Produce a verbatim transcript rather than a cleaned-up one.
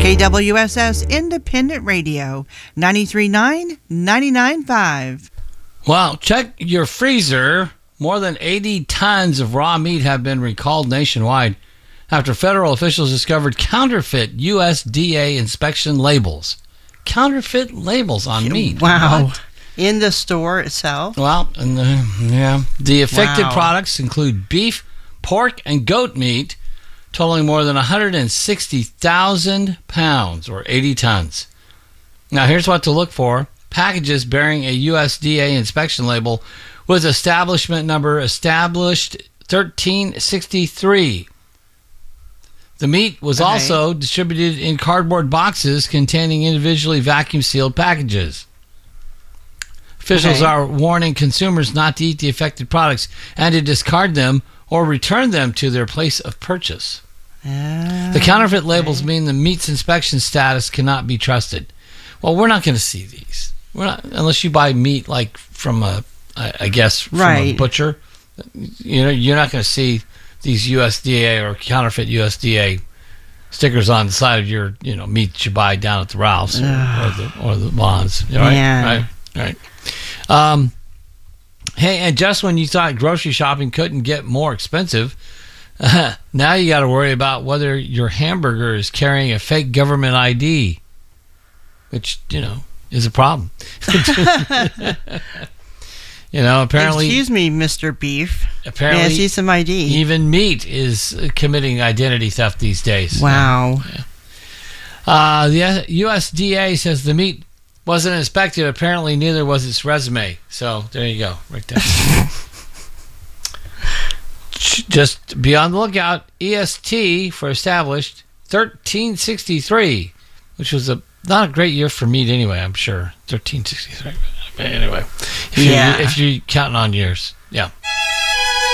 K W S S Independent Radio, ninety-three point nine, ninety-nine point five. Well, check your freezer. More than eighty tons of raw meat have been recalled nationwide after federal officials discovered counterfeit U S D A inspection labels. Counterfeit labels on meat. Wow. What? In the store itself? Well, and the, yeah. The affected Wow. products include beef, pork, and goat meat, totaling more than one hundred sixty thousand pounds, or eighty tons. Now, here's what to look for. Packages bearing a U S D A inspection label with establishment number established thirteen sixty-three. The meat was Okay. also distributed in cardboard boxes containing individually vacuum-sealed packages. Officials Okay. are warning consumers not to eat the affected products and to discard them or return them to their place of purchase. Uh, The counterfeit labels mean the meat's inspection status cannot be trusted. Well, we're not going to see these. We're not, unless you buy meat like from a, I I guess, from a Right. butcher. You know, you're not going to see these U S D A or counterfeit U S D A stickers on the side of your, you know, meat that you buy down at the Ralph's or, or the or the Vons. Right? Man. Right. Right. Um, hey, and just when you thought grocery shopping couldn't get more expensive, now you got to worry about whether your hamburger is carrying a fake government I D, which, you know, is a problem. You know, apparently, Excuse me, Mister Beef. apparently, May I see some I D? even meat is committing identity theft these days. Wow. Uh, the U S D A says the meat wasn't inspected. Apparently, neither was its resume. So there you go, right there. Just be on the lookout. E S T for established thirteen sixty-three, which was a not a great year for meat anyway. I'm sure thirteen sixty-three. Anyway, if Yeah. you if you're counting on years, yeah.